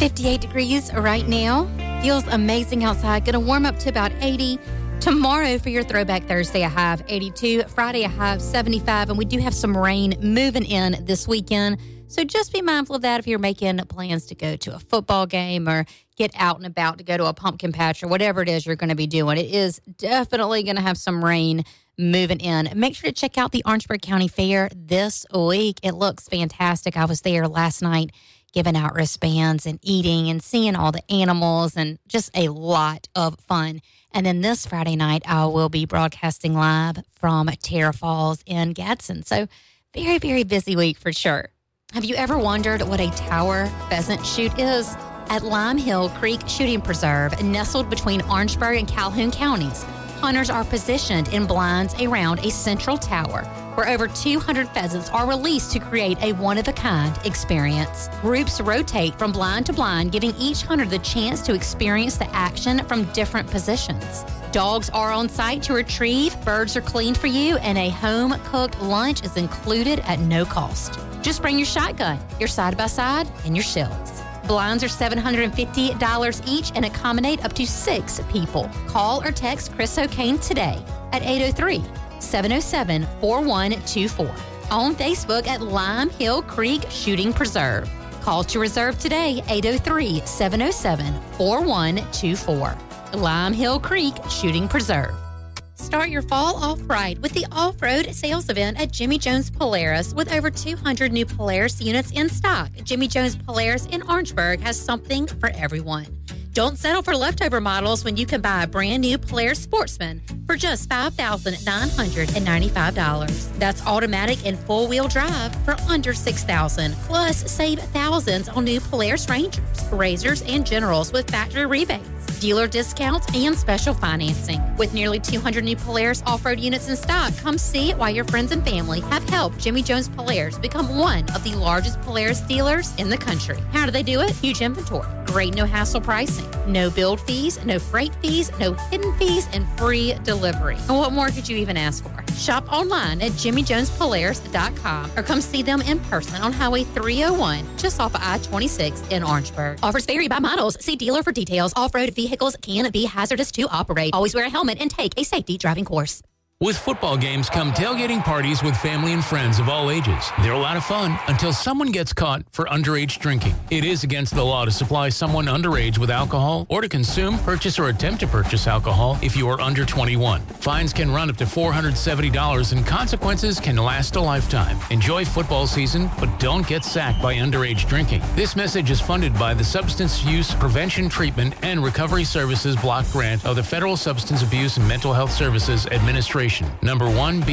58 degrees right now. Feels amazing outside. Going to warm up to about 80. Tomorrow for your Throwback Thursday, I have 82. Friday, I have 75. And we do have some rain moving in this weekend. So just be mindful of that if you're making plans to go to a football game or get out and about to go to a pumpkin patch or whatever it is you're going to be doing. It is definitely going to have some rain moving in. Make sure to check out the Orangeburg County Fair this week. It looks fantastic. I was there last night giving out wristbands and eating and seeing all the animals and just a lot of fun. And then this Friday night, I will be broadcasting live from Terra Falls in Gadsden. So very, very busy week for sure. Have you ever wondered what a tower pheasant shoot is? At Lime Hill Creek Shooting Preserve, nestled between Orangeburg and Calhoun counties, hunters are positioned in blinds around a central tower where over 200 pheasants are released to create a one-of-a-kind experience. Groups rotate from blind to blind, giving each hunter the chance to experience the action from different positions. Dogs are on site to retrieve, birds are cleaned for you, and a home-cooked lunch is included at no cost. Just bring your shotgun, your side-by-side, and your shells. Blinds are $750 each and accommodate up to 6 people. Call or text Chris O'Kane today at 803-707-4124. On Facebook at Lime Hill Creek Shooting Preserve. Call to reserve today, 803-707-4124. Lime Hill Creek Shooting Preserve. Start your fall off right with the off-road sales event at Jimmy Jones Polaris with over 200 new Polaris units in stock. Jimmy Jones Polaris in Orangeburg has something for everyone. Don't settle for leftover models when you can buy a brand new Polaris Sportsman for just $5,995. That's automatic and full-wheel drive for under $6,000. Plus, save thousands on new Polaris Rangers, Razors, and Generals with factory rebates, dealer discounts, and special financing. With nearly 200 new Polaris off-road units in stock, come see why your friends and family have helped Jimmy Jones Polaris become one of the largest Polaris dealers in the country. How do they do it? Huge inventory, great no-hassle pricing, no build fees, no freight fees, no hidden fees, and free delivery. And what more could you even ask for? Shop online at JimmyJonesPolaris.com or come see them in person on Highway 301, just off of I-26 in Orangeburg. Offers vary by models. See dealer for details. Off-road vehicles can be hazardous to operate. Always wear a helmet and take a safety driving course. With football games come tailgating parties with family and friends of all ages. They're a lot of fun until someone gets caught for underage drinking. It is against the law to supply someone underage with alcohol or to consume, purchase, or attempt to purchase alcohol if you are under 21. Fines can run up to $470 and consequences can last a lifetime. Enjoy football season, but don't get sacked by underage drinking. This message is funded by the Substance Use Prevention, Treatment, and Recovery Services Block Grant of the Federal Substance Abuse and Mental Health Services Administration. Number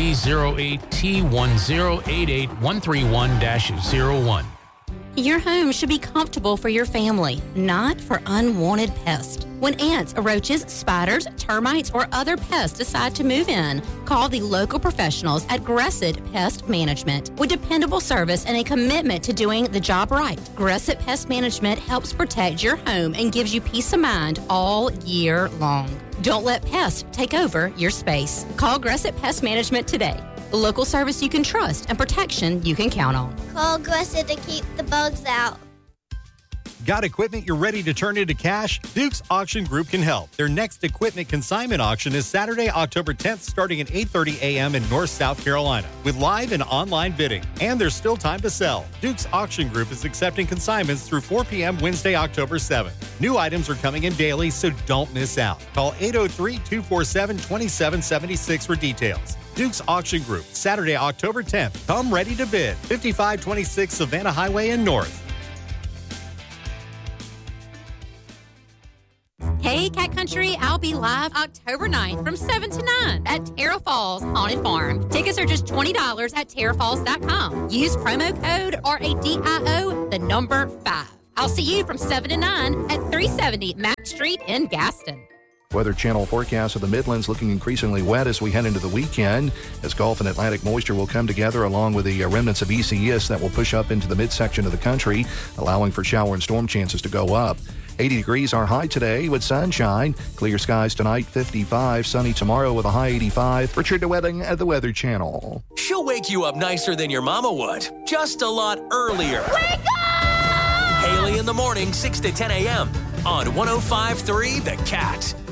1B08T1088131-01. Your home should be comfortable for your family, not for unwanted pests. When ants, roaches, spiders, termites, or other pests decide to move in, call the local professionals at Gresset Pest Management. With dependable service and a commitment to doing the job right, Gresset Pest Management helps protect your home and gives you peace of mind all year long. Don't let pests take over your space. Call Gresset Pest Management today. Local service you can trust and protection you can count on. Call Gresset to keep the bugs out. Got equipment you're ready to turn into cash? Duke's Auction Group can help. Their next equipment consignment auction is Saturday, October 10th, starting at 8:30 a.m. in North South Carolina, with live and online bidding. And there's still time to sell. Duke's Auction Group is accepting consignments through 4 p.m. Wednesday, October 7th. New items are coming in daily, so don't miss out. Call 803-247-2776 for details. Duke's Auction Group, Saturday, October 10th. Come ready to bid. 5526 Savannah Highway in North. Hey, Cat Country, I'll be live October 9th from 7 to 9 at Terra Falls Haunted Farm. Tickets are just $20 at terrafalls.com. Use promo code RADIO, the number 5. I'll see you from 7 to 9 at 370 Mack Street in Gaston. Weather Channel forecast of the Midlands looking increasingly wet as we head into the weekend, as Gulf and Atlantic moisture will come together along with the remnants of ECS that will push up into the midsection of the country, allowing for shower and storm chances to go up. 80 degrees our high today with sunshine. Clear skies tonight, 55. Sunny tomorrow with a high 85. Richard DeWetting at the Weather Channel. She'll wake you up nicer than your mama would, just a lot earlier. Wake up! Haley early in the morning, 6 to 10 a.m. on 105.3 The Cat.